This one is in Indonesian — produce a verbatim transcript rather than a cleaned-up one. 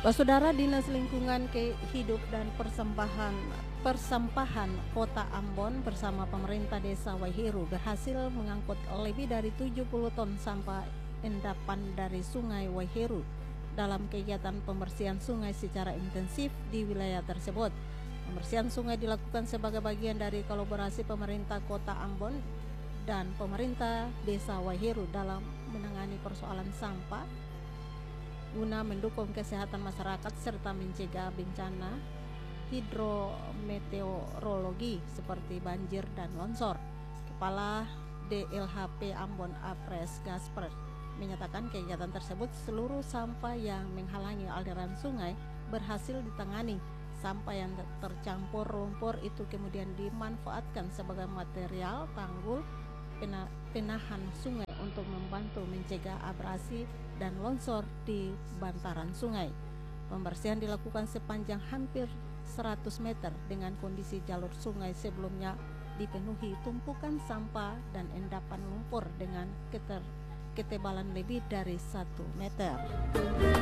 Pak Saudara, Dinas Lingkungan Hidup dan Persampahan Persampahan Kota Ambon bersama pemerintah Desa Waiheru berhasil mengangkut lebih dari tujuh puluh ton sampah endapan dari Sungai Waiheru dalam kegiatan pembersihan sungai secara intensif di wilayah tersebut. Pembersihan sungai dilakukan sebagai bagian dari kolaborasi pemerintah Kota Ambon dan pemerintah Desa Waiheru dalam menangani persoalan sampah guna mendukung kesehatan masyarakat serta mencegah bencana hidrometeorologi seperti banjir dan longsor. Kepala D L H P Ambon Apres Gasper menyatakan kegiatan tersebut seluruh sampah yang menghalangi aliran sungai berhasil ditangani. Sampah yang tercampur lumpur itu kemudian dimanfaatkan sebagai material tanggul penahan sungai untuk membantu mencegah abrasi dan longsor di bantaran sungai. Pembersihan dilakukan sepanjang hampir seratus meter dengan kondisi jalur sungai sebelumnya dipenuhi tumpukan sampah dan endapan lumpur dengan keter, ketebalan lebih dari satu meter.